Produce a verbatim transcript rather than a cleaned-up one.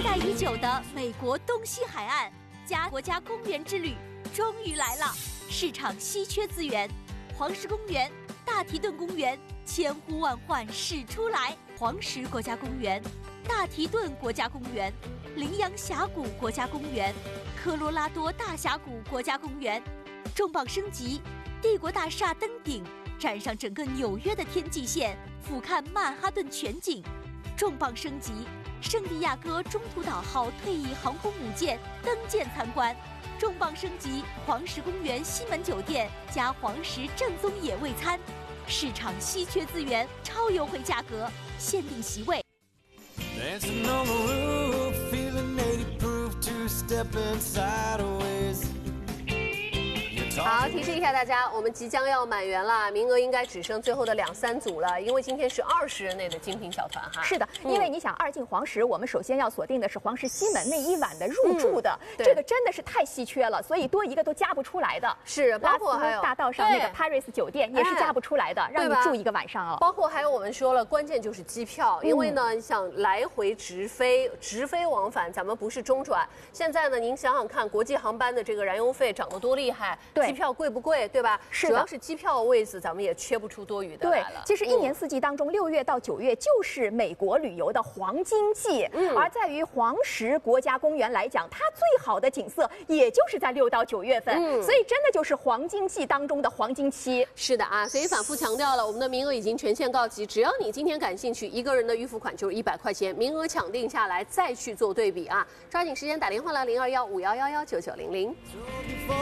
期待已久的美国东西海岸加国家公园之旅终于来了，市场稀缺资源，黄石公园、大提顿公园千呼万唤始出来。黄石国家公园、大提顿国家公园、羚羊峡谷国家公园、科罗拉多大峡谷国家公园，重磅升级，帝国大厦登顶，站上整个纽约的天际线，俯瞰曼哈顿全景。重磅升级，圣地亚哥中途岛号退役航空母舰登舰参观。重磅升级，黄石公园西门酒店加黄石正宗野味餐，市场稀缺资源，超优惠价格，限定席位。 Dancing on the roof, feeling eighty proof to step inside a ways. 好，提示一下大家，我们即将要满员了，名额应该只剩最后的两三组了，因为今天是二十人内的精品小团哈。 是的，因为你想二进黄石，我们首先要锁定的是黄石西门那一晚的入住的， 嗯、 这个真的是太稀缺了，所以多一个都加不出来的。 是，包括还有大道上那个 Paris 酒店也是加不出来的，让你住一个晚上哦。 包括还有我们说了，关键就是机票，因为呢，你想来回直飞、直飞往返，咱们不是中转。现在呢，您想想看，国际航班的这个燃油费涨得多厉害，机票贵不贵？对吧？ 是主要是机票位子，咱们也缺不出多余的来了。 对，其实一年四季当中，六、嗯、月到九月就是美国旅游的黄金季，嗯、而在于黄石国家公园来讲，它最好的景色也就是在六到九月份，嗯、所以真的就是黄金季当中的黄金期。 是的啊，所以反复强调了，我们的名额已经全线告急，只要你今天感兴趣，一个人的预付款就是一百块钱，名额抢定下来再去做对比啊，抓紧时间打电话来零二幺五幺幺幺九九零零。